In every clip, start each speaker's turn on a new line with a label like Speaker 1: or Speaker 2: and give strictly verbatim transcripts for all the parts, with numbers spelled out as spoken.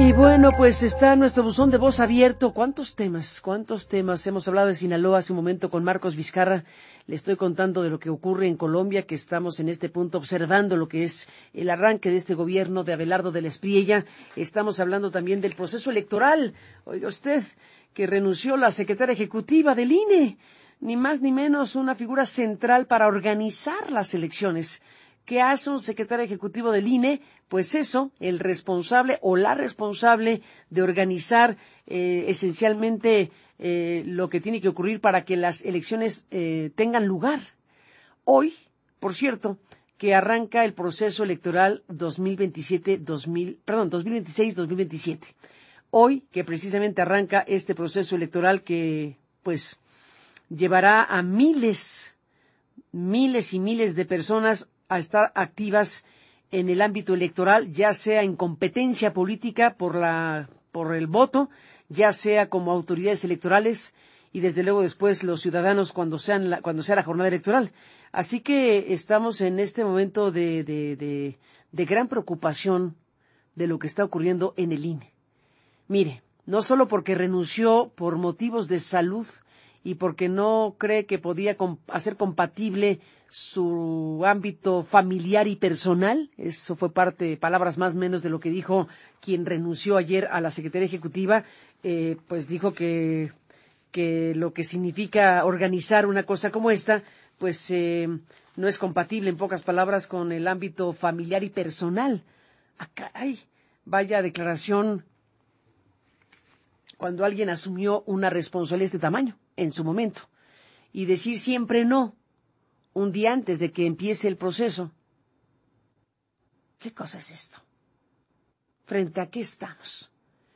Speaker 1: Y bueno, pues está nuestro buzón de voz abierto. ¿Cuántos temas? ¿Cuántos temas? Hemos hablado de Sinaloa hace un momento con Marcos Vizcarra. Le estoy contando de lo que ocurre en Colombia, que estamos en este punto observando lo que es el arranque de este gobierno de Abelardo de la Espriella. Estamos hablando también del proceso electoral. Oiga usted, que renunció la secretaria ejecutiva del I N E. Ni más ni menos una figura central para organizar las elecciones. ¿Qué hace un secretario ejecutivo del I N E? Pues eso, el responsable o la responsable de organizar eh, esencialmente eh, lo que tiene que ocurrir para que las elecciones eh, tengan lugar. Hoy, por cierto, que arranca el proceso electoral dos mil veintisiete, dos mil, perdón, dos mil veintiséis dos mil veintisiete. Hoy, que precisamente arranca este proceso electoral que, pues, llevará a miles, miles y miles de personas a estar activas en el ámbito electoral, ya sea en competencia política por la por el voto, ya sea como autoridades electorales y desde luego después los ciudadanos cuando sean la, cuando sea la jornada electoral. Así que estamos en este momento de, de, de, de gran preocupación de lo que está ocurriendo en el I N E. Mire, no solo porque renunció por motivos de salud y porque no cree que podía comp- hacer compatible su ámbito familiar y personal. Eso fue parte, palabras más o menos de lo que dijo quien renunció ayer a la Secretaría Ejecutiva, eh, pues dijo que, que lo que significa organizar una cosa como esta, pues eh, no es compatible, en pocas palabras, con el ámbito familiar y personal. Ah, caray, vaya declaración cuando alguien asumió una responsabilidad de este tamaño, en su momento, y decir siempre no, un día antes de que empiece el proceso. ¿Qué cosa es esto? ¿Frente a qué estamos?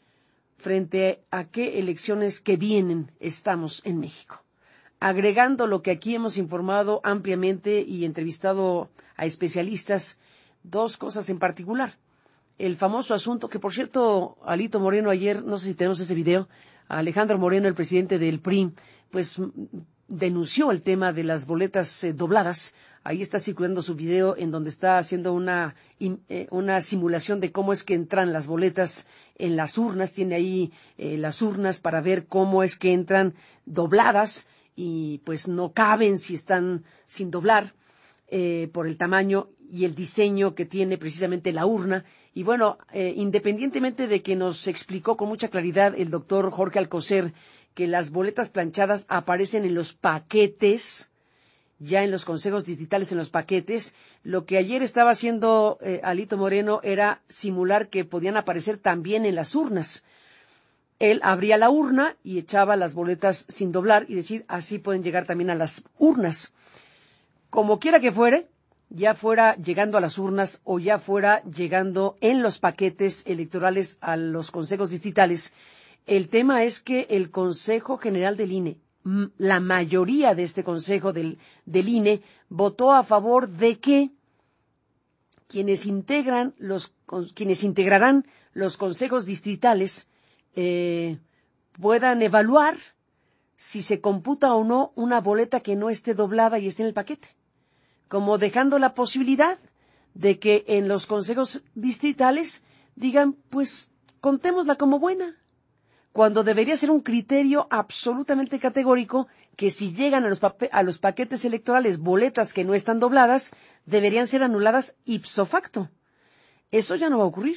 Speaker 1: ¿Frente a qué elecciones que vienen estamos en México? Agregando lo que aquí hemos informado ampliamente y entrevistado a especialistas, dos cosas en particular. El famoso asunto, que por cierto, Alito Moreno ayer, no sé si tenemos ese video, Alejandro Moreno, el presidente del P R I, pues denunció el tema de las boletas eh, dobladas. Ahí está circulando su video en donde está haciendo una, eh, una simulación de cómo es que entran las boletas en las urnas. Tiene ahí eh, las urnas para ver cómo es que entran dobladas y pues no caben si están sin doblar eh, por el tamaño y el diseño que tiene precisamente la urna. Y bueno, eh, independientemente de que nos explicó con mucha claridad el doctor Jorge Alcocer que las boletas planchadas aparecen en los paquetes, ya en los consejos distritales en los paquetes, lo que ayer estaba haciendo eh, Alito Moreno era simular que podían aparecer también en las urnas. Él abría la urna y echaba las boletas sin doblar y decir, así pueden llegar también a las urnas. Como quiera que fuere, ya fuera llegando a las urnas o ya fuera llegando en los paquetes electorales a los consejos distritales, el tema es que el Consejo General del I N E, la mayoría de este Consejo del, del I N E, votó a favor de que quienes integran los, quienes integrarán los consejos distritales eh, puedan evaluar si se computa o no una boleta que no esté doblada y esté en el paquete, como dejando la posibilidad de que en los consejos distritales digan, pues contémosla como buena, cuando debería ser un criterio absolutamente categórico que si llegan a los, a los paquetes electorales boletas que no están dobladas, deberían ser anuladas ipso facto. Eso ya no va a ocurrir.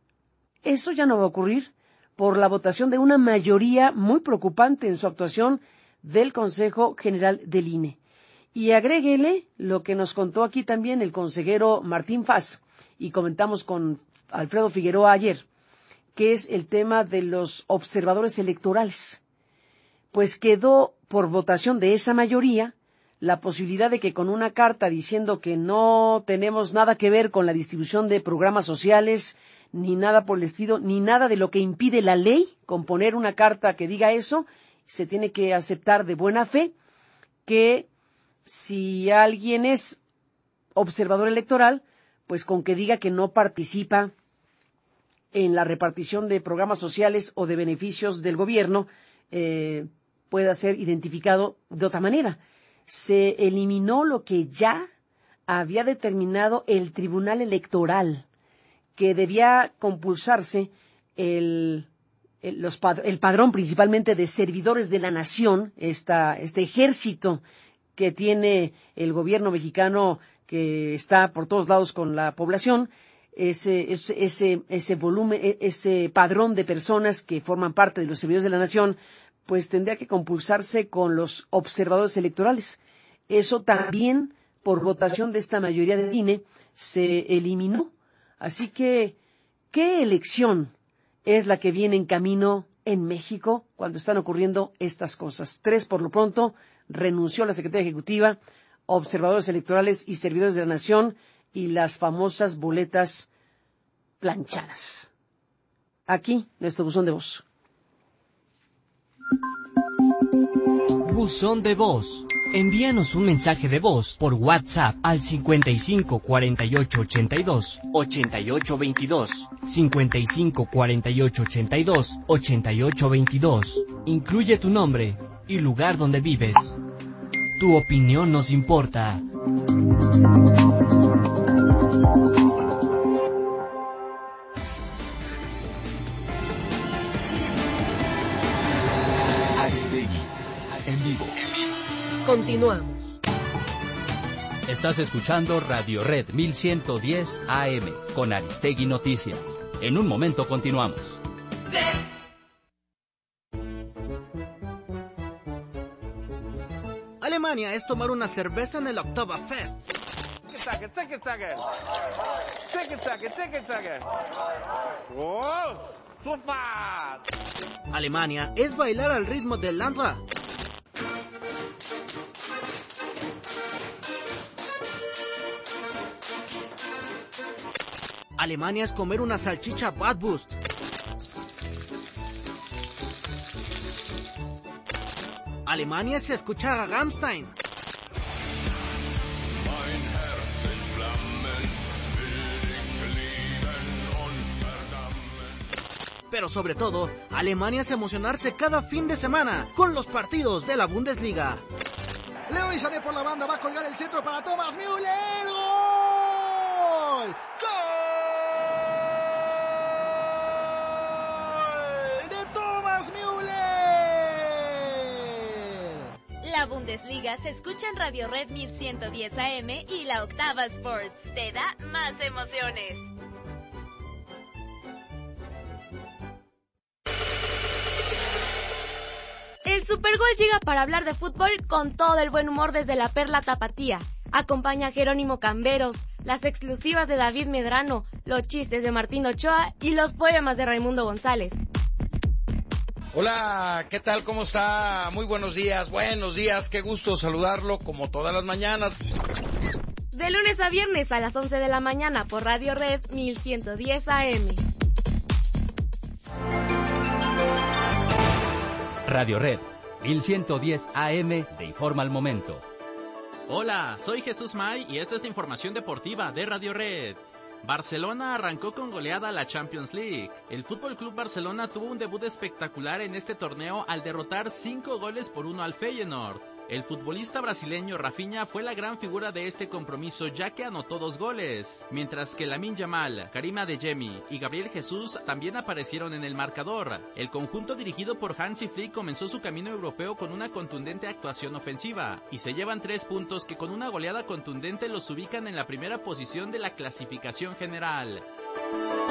Speaker 1: Eso ya no va a ocurrir por la votación de una mayoría muy preocupante en su actuación del Consejo General del I N E. Y agréguele lo que nos contó aquí también el consejero Martín Faz, y comentamos con Alfredo Figueroa ayer, que es el tema de los observadores electorales. Pues quedó por votación de esa mayoría la posibilidad de que con una carta diciendo que no tenemos nada que ver con la distribución de programas sociales, ni nada por el estilo, ni nada de lo que impide la ley, con poner una carta que diga eso, se tiene que aceptar de buena fe que si alguien es observador electoral, pues con que diga que no participa en la repartición de programas sociales o de beneficios del gobierno, eh, pueda ser identificado de otra manera. Se eliminó lo que ya había determinado el Tribunal Electoral, que debía compulsarse el, el, los, el padrón principalmente de servidores de la nación, esta, este ejército que tiene el gobierno mexicano, que está por todos lados con la población, ese, ese, ese, ese volumen, ese padrón de personas que forman parte de los servidores de la nación, pues tendría que compulsarse con los observadores electorales. Eso también, por votación de esta mayoría del I N E, se eliminó. Así que, ¿qué elección es la que viene en camino en México cuando están ocurriendo estas cosas? Tres, por lo pronto, renunció la Secretaría Ejecutiva, observadores electorales y servidores de la nación, y las famosas boletas planchadas. Aquí, nuestro buzón de voz.
Speaker 2: Buzón de voz. Envíanos un mensaje de voz por WhatsApp al cincuenta y cinco cuarenta y ocho ochenta y dos ochenta y ocho veintidós, cincuenta y cinco cuarenta y ocho ochenta y dos ochenta y ocho veintidós. Incluye tu nombre y lugar donde vives. Tu opinión nos importa.
Speaker 3: Aristegui, en vivo.
Speaker 4: Continuamos.
Speaker 3: Estás escuchando Radio Red mil ciento diez A M con Aristegui Noticias. En un momento continuamos.
Speaker 5: Alemania es tomar una cerveza en el Oktoberfest. Alemania es bailar al ritmo del Landra. Alemania es comer una salchicha Bratwurst. Alemania es escuchar a Rammstein. Pero sobre todo, Alemania es emocionarse cada fin de semana con los partidos de la Bundesliga. Leroy Sané por la banda va a colgar el centro para Thomas Müller. ¡Gol! ¡Gol! ¡De Thomas Müller!
Speaker 6: La Bundesliga se escucha en Radio Red mil ciento diez A M y la Octava Sports. Te da más emociones. El Supergol llega para hablar de fútbol con todo el buen humor desde la Perla Tapatía. Acompaña a Jerónimo Camberos, las exclusivas de David Medrano, los chistes de Martín Ochoa y los poemas de Raimundo González.
Speaker 7: Hola, ¿qué tal? ¿Cómo está? Muy buenos días, buenos días, qué gusto saludarlo como todas las mañanas.
Speaker 6: De lunes a viernes a las once de la mañana por Radio Red mil ciento diez A M.
Speaker 3: Radio Red mil ciento diez A M te informa al momento.
Speaker 8: Hola, soy Jesús May y esta es la información deportiva de Radio Red. Barcelona arrancó con goleada a la Champions League. El F C Barcelona tuvo un debut espectacular en este torneo al derrotar cinco goles por uno al Feyenoord. El futbolista brasileño Rafinha fue la gran figura de este compromiso ya que anotó dos goles, mientras que Lamine Yamal, Karim Adeyemi y Gabriel Jesús también aparecieron en el marcador. El conjunto dirigido por Hansi Flick comenzó su camino europeo con una contundente actuación ofensiva y se llevan tres puntos que con una goleada contundente los ubican en la primera posición de la clasificación general.